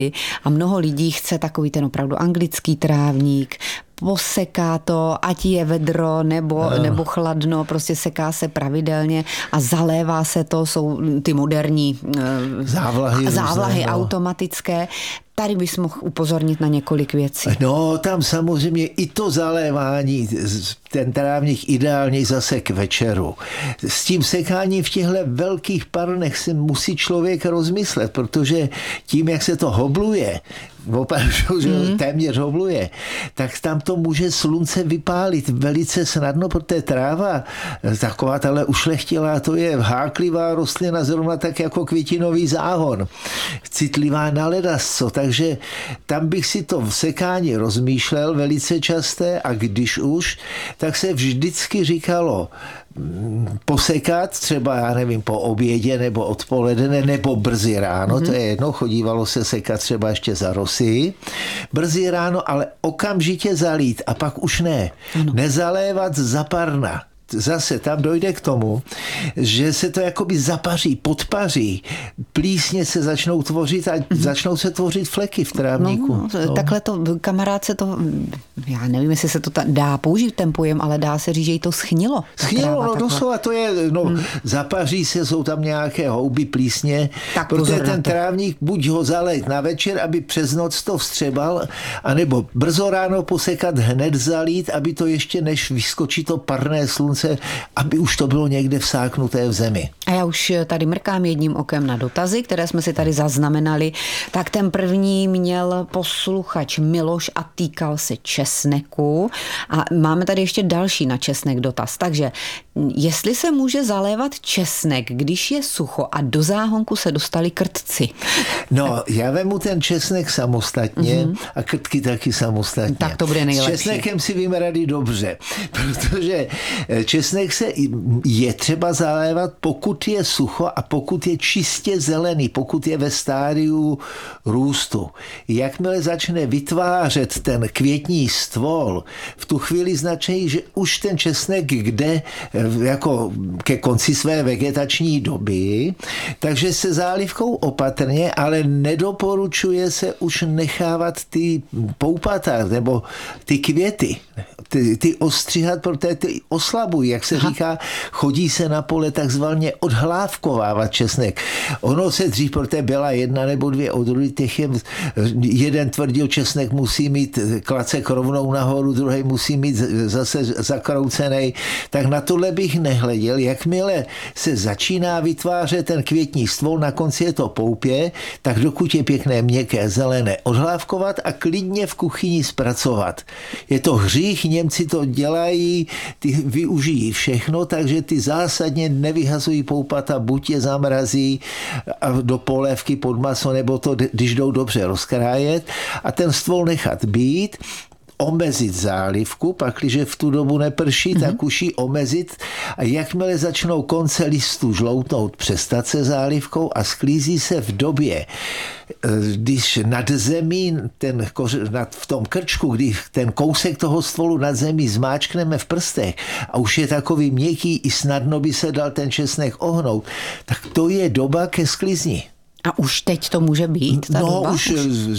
A mnoho lidí chce takový ten opravdu anglický trávník, poseká to, ať je vedro nebo chladno, prostě seká se pravidelně a zalévá se to, jsou ty moderní závlahy automatické. Tady bys mohl upozornit na několik věcí. No, tam samozřejmě i to zalévání, ten trávník ideálně zase k večeru. S tím sekáním v těchto velkých parnech se musí člověk rozmyslet, protože tím, jak se to hobluje, opravdu, že téměř hobluje, tak tam to může slunce vypálit velice snadno, protože tráva taková tahle ušlechtilá, to je háklivá rostlina, zrovna tak jako květinový záhon. Citlivá na ledasco, takže tam bych si to v sekání rozmýšlel velice časté a když už, tak se vždycky říkalo posekat třeba, já nevím, po obědě nebo odpoledne nebo brzy ráno, to je jedno, chodívalo se sekat třeba ještě za rosy, brzy ráno, ale okamžitě zalít a pak už ne. Nezalévat za parna. Zase tam dojde k tomu, že se to jakoby zapaří, podpaří, plísně se začnou tvořit a začnou se tvořit fleky v trávníku. Takhle to, kamarád se to, já nevím, jestli se to dá použít ten pojem, ale dá se říct, že jí to schnilo. Schnilo, doslova to je, zapaří se, jsou tam nějaké houby, plísně, tak protože ten trávník buď ho zalejt na večer, aby přes noc to vstřebal, anebo brzo ráno posekat, hned zalít, aby to ještě než vyskočí to parné slunce, aby už to bylo někde vsáknuté v zemi. A já už tady mrkám jedním okem na dotazy, které jsme si tady zaznamenali. Tak ten první měl posluchač Miloš a týkal se česneku. A máme tady ještě další na česnek dotaz. Takže jestli se může zalévat česnek, když je sucho a do záhonku se dostali krtci? No, já vemu ten česnek samostatně a krtky taky samostatně. Tak to bude nejlepší. S česnekem si víme rady dobře, protože česnek se je třeba zalévat, pokud je sucho a pokud je čistě zelený, pokud je ve stádiu růstu. Jakmile začne vytvářet ten květní stvol, v tu chvíli značí, že už ten česnek jde jako ke konci své vegetační doby, takže se zálivkou opatrně, ale nedoporučuje se už nechávat ty poupata nebo ty květy, ty ostříhat, protože ty oslabují, jak se říká, chodí se na pole takzvaně odhlávkovávat česnek. Ono se dřív, protože byla jedna nebo dvě odrůdy, těch je, jeden tvrdil, česnek musí mít klacek rovnou nahoru, druhý musí mít zase zakroucený, tak na tohle bych nehleděl. Jakmile se začíná vytvářet ten květní stvol, na konci je to poupě, tak dokud je pěkné, měkké, zelené, odhlávkovat a klidně v kuchyni zpracovat. Je to hřích, Němci to dělají, ty využijí všechno, takže ty zásadně nevyhazují poupata, buď je zamrazí do polévky pod maso, nebo to, když jdou dobře rozkrájet a ten stvol nechat být, omezit zálivku, pakliže v tu dobu neprší, tak už ji omezit a jakmile začnou konce listů žloutnout, přestat se zálivkou a sklízí se v době, když nad zemí, v tom krčku, když ten kousek toho stvolu nad zemí zmáčkneme v prstech a už je takový měkký, i snadno by se dal ten česnek ohnout, tak to je doba ke sklizni. A už teď to může být? Ta doba? Už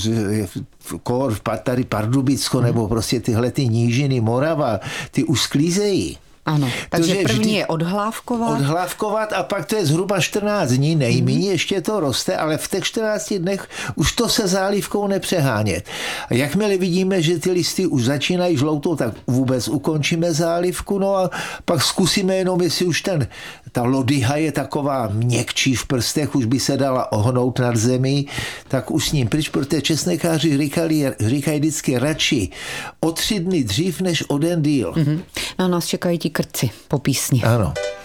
tady Pardubicko nebo prostě tyhle ty nížiny, Morava, ty už sklízejí. Ano, takže první je odhlávkovat. Odhlávkovat a pak to je zhruba 14 dní, nejméně ještě to roste, ale v těch 14 dnech už to se zálivkou nepřehánět. A jakmile vidíme, že ty listy už začínají žloutou, tak vůbec ukončíme zálivku, no a pak zkusíme jenom, jestli už ta lodyha je taková měkčí v prstech, už by se dala ohnout nad zemí, tak už s ním pryč, protože česnekáři říkají vždycky radši o 3 dny dřív, než o den díl. No, nás čekají ti krtci po písni. Ano.